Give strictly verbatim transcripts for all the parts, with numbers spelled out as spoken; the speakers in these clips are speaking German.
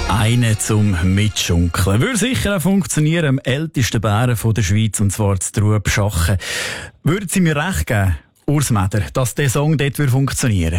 Einen zum Mitschunkeln. Würde sicher auch funktionieren, am ältesten Bären von der Schweiz, und zwar zu Trubschachen. Würden Sie mir recht geben, Urs Meder, dass dieser Song dort funktionieren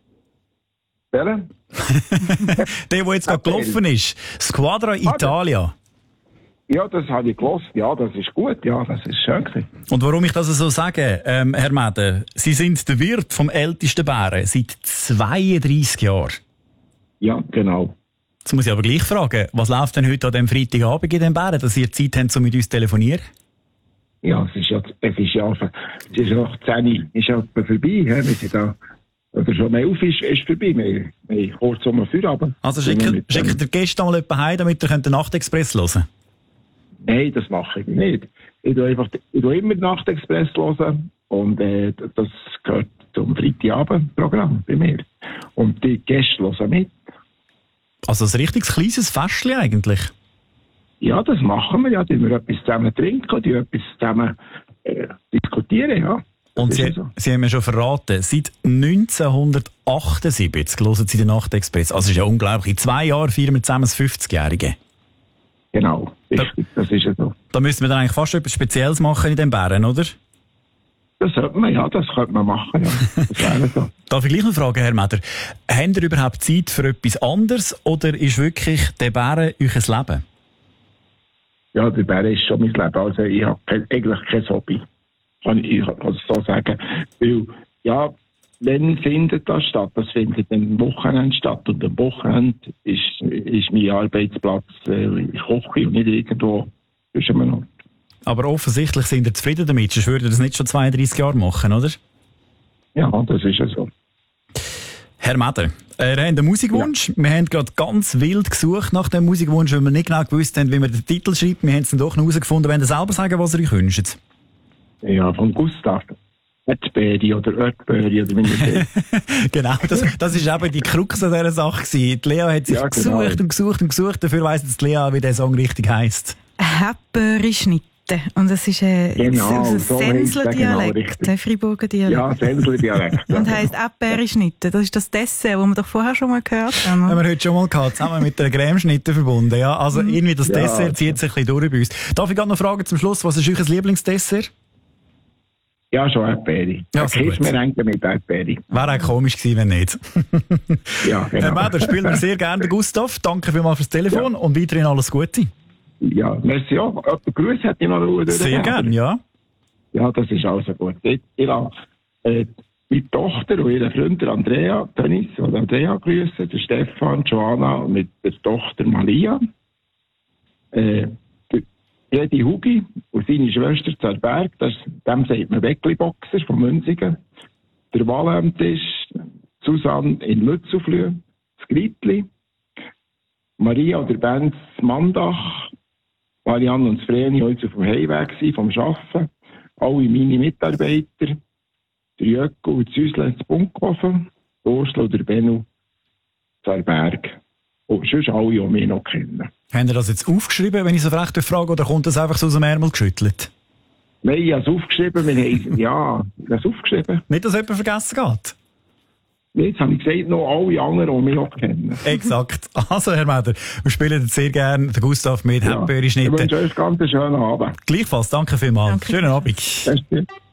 würde? Der, der jetzt gerade gelaufen ist. Squadra Italia. Ja, das habe ich gehört. Ja, das ist gut. Ja, das ist schön gewesen. Und warum ich das so sage, ähm, Herr Meder, Sie sind der Wirt vom ältesten Bären seit zweiunddreissig Jahren. Ja, genau. Jetzt muss ich aber gleich fragen, was läuft denn heute an diesem Freitagabend in den Bären, dass ihr Zeit habt, um mit uns zu telefonieren? Ja, es ist ja, es ist ja, es ist ja zehn, ist ja vorbei, he? Wir sind da, oder schon elf ist, ist vorbei, wir, wir kurz um den Feierabend. Also schickt, schickt ihr gestern mal jemanden heim, damit ihr den Nachtexpress hören könnt? Nein, das mache ich nicht. Ich tue einfach, ich tue immer den Nachtexpress hören und äh, das gehört zum Freitagabendprogramm bei mir. Und die Gäste hören mit. Also ein richtiges kleines Festchen eigentlich? Ja, das machen wir ja. Die wir etwas zusammen trinken, die etwas zusammen äh, diskutieren, ja. Und Sie, so. Sie haben mir schon verraten, seit neunzehnhundertachtundsiebzig hören Sie den Nachtexpress. Also das ist ja unglaublich. In zwei Jahren feiern wir zusammen das fünfzigjährige. Genau, richtig, da, das ist ja so. Da müssen wir dann eigentlich fast etwas Spezielles machen in den Bären, oder? Das sollte man, ja, das könnte man machen, ja. Das wäre so. Darf ich gleich noch fragen, Herr Meder, habt ihr überhaupt Zeit für etwas anderes oder ist wirklich der Bären euer Leben? Ja, der Bären ist schon mein Leben. Also ich habe kein, eigentlich kein Hobby. Kann ich, ich kann es so sagen. Weil, ja, wenn findet das statt? Das findet am Wochenende statt. Und am Wochenende ist, ist mein Arbeitsplatz äh, in Koche und nicht irgendwo zwischen einem Ort. Aber offensichtlich sind ihr zufrieden damit, sonst würdet ihr das nicht schon zweiunddreissig Jahre machen, oder? Ja, das ist ja so. Herr Meder, wir haben einen Musikwunsch. Ja. Wir haben gerade ganz wild gesucht nach dem Musikwunsch, weil wir nicht genau gewusst haben, wie wir den Titel schreibt. Wir haben es dann doch noch herausgefunden. Wollt ihr selber sagen, was ihr euch wünscht? Ja, von Gustav. Erdbeere oder Erdbeere oder wie man Genau, das, das ist eben die Krux an dieser Sache gewesen. Die Lea hat sich ja, genau. gesucht und gesucht und gesucht. Dafür weiss jetzt Lea, wie der Song richtig heisst. Erdbeere-Schnitte. Und das ist ein, genau, ein so Sensler-Dialekt, genau, ein Friburger Dialekt. Ja, Sensler-Dialekt. Und heisst Erdbeere-Schnitte. Das ist das Dessert, das wir doch vorher schon mal gehört haben. Haben wir heute schon mal gehabt, zusammen mit der Cremeschnitte verbunden. Ja, also mhm. irgendwie das ja. Dessert zieht sich ein bisschen durch bei uns. Darf ich gerade noch fragen zum Schluss, was ist euer Lieblingsdessert? Ja, schon Erdbeere. Ja, so Kiss mir eigentlich mit Erdbeere. Wäre auch komisch gewesen, wenn nicht. Ja, genau. Herr Meder, spielen wir sehr gerne den Gustav. Danke vielmals fürs Telefon ja. und weiterhin alles Gute. Ja, merci auch. Einen Gruß hätte ich noch durch. Sehr gerne, ja. Ja, das ist also gut. Ich, ich habe äh, meine Tochter und ihre Freundin Andrea, Dennis und Andrea grüßen, der Stefan, Joanna und mit der Tochter Malia. Äh, Jedi Hugi und seine Schwester Zerberg, das, dem sagt man Weckli-Boxer von Münzigen. Der Wallemtisch, Susanne in Lützelflüh, das Gritli, Maria und der Benz Mandach, Marianne und Vreni heute auf dem Heimweg vom Arbeiten, alle meine Mitarbeiter, der Jöckel und Züsle zu Bunkhofen, der Ursula und der Benno Zerberg. Und sonst alle, die mich noch kennen. Haben Sie das jetzt aufgeschrieben, wenn ich so frech frage, oder kommt das einfach so aus dem Ärmel geschüttelt? Nein, ich habe es aufgeschrieben. Wir haben, ja, ich habe es aufgeschrieben. Nicht, dass jemand vergessen geht? Jetzt habe ich gesagt, noch alle anderen, die mich noch kennen. Exakt. Also, Herr Meder, wir spielen jetzt sehr gerne den Gustav mit ja. Erdbeere-Schnitte. Ich wünsche euch ganz einen schönen Abend. Gleichfalls, danke vielmals. Danke. Schönen Abend. Danke.